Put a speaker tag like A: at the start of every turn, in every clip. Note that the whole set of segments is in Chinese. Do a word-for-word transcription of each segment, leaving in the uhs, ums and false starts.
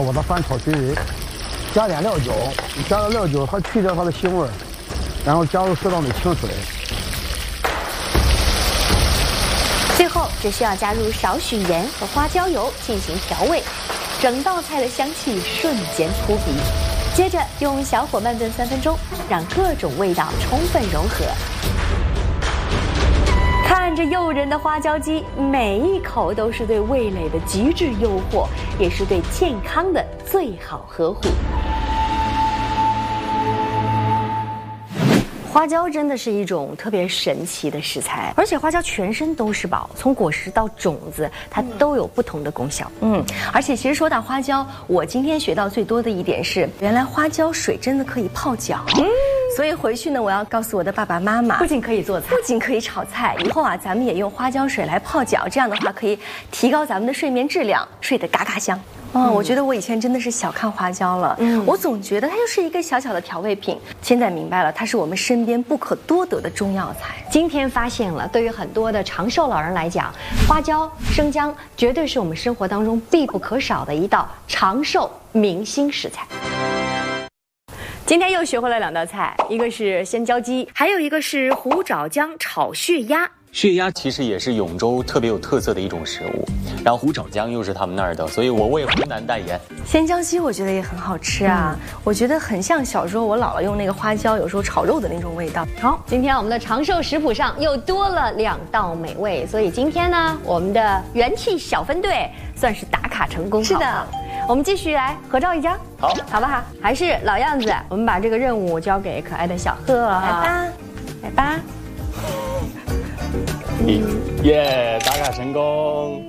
A: 我的翻炒均匀，加点料酒，加了料酒，它去掉它的腥味，然后加入适当的清水。
B: 最后只需要加入少许盐和花椒油进行调味，整道菜的香气瞬间扑鼻。接着用小火慢炖三分钟，让各种味道充分融合。看着诱人的花椒鸡，每一口都是对味蕾的极致诱惑，也是对健康的最好呵护。花椒真的是一种特别神奇的食材，而且花椒全身都是宝，从果实到种子，它都有不同的功效。嗯，而且其实说到花椒，我今天学到最多的一点是，原来花椒水真的可以泡脚。嗯。所以回去呢，我要告诉我的爸爸妈妈，不仅可以做菜，不仅可以炒菜，以后啊，咱们也用花椒水来泡脚，这样的话可以提高咱们的睡眠质量，睡得嘎嘎香。哦，嗯、我觉得我以前真的是小看花椒了，嗯，我总觉得它就是一个小小的调味品，现在明白了，它是我们身边不可多得的中药材。今天发现了，对于很多的长寿老人来讲，花椒、生姜绝对是我们生活当中必不可少的一道长寿明星食材。今天又学会了两道菜，一个是鲜椒鸡，还有一个是虎爪姜炒血鸭。
C: 血鸭其实也是永州特别有特色的一种食物，然后虎爪姜又是他们那儿的，所以我为湖南代言。
B: 鲜椒鸡我觉得也很好吃啊，嗯、我觉得很像小时候我姥姥用那个花椒有时候炒肉的那种味道。好，今天我们的长寿食谱上又多了两道美味，所以今天呢，我们的元气小分队算是打卡成功。是的。我们继续来合照一张，
C: 好，
B: 好不好？还是老样子，我们把这个任务交给可爱的小贺，来吧，来吧。
C: 耶，打卡成功！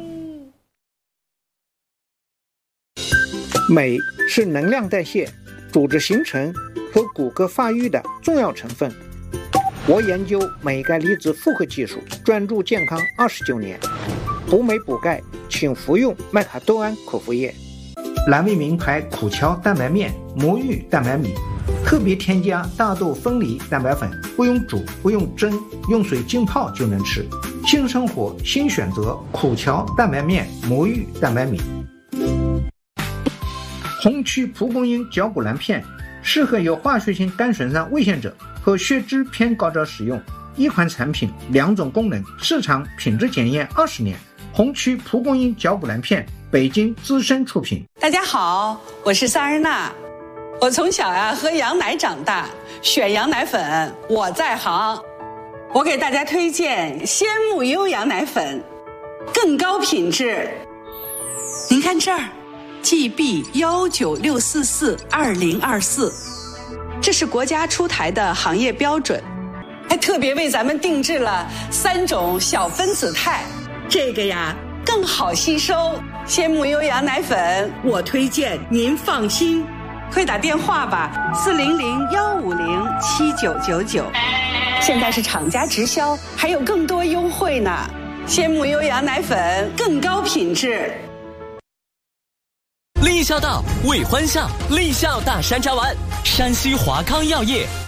D: 镁是能量代谢、组织形成和骨骼发育的重要成分。我研究镁钙离子复合技术，专注健康二十九年。补镁补钙，请服用麦卡多胺口服液。蓝莓名牌苦荞蛋白面、魔芋蛋白米，特别添加大豆分离蛋白粉，不用煮，不用蒸，用水浸泡就能吃。新生活新选择，苦荞蛋白面、魔芋蛋白米。红曲蒲公英绞骨蓝片适合有化学性肝损伤危险者和血脂偏高者使用。一款产品，两种功能，市场品质检验二十年。红曲蒲公英绞骨蓝片，北京资深出品。
E: 大家好，我是萨日娜。我从小呀、啊、喝羊奶长大，选羊奶粉我在行。我给大家推荐鲜木优羊奶粉，更高品质。您看这儿 G B 一九六四四二零二四，这是国家出台的行业标准，还特别为咱们定制了三种小分子肽，这个呀更好吸收。鲜木优羊奶粉我推荐您放心，快打电话吧，四零零幺五零七九九九。现在是厂家直销，还有更多优惠呢。鲜木优羊奶粉更高品质。
F: 立孝道，为欢笑，立孝大山楂丸，山西华康药业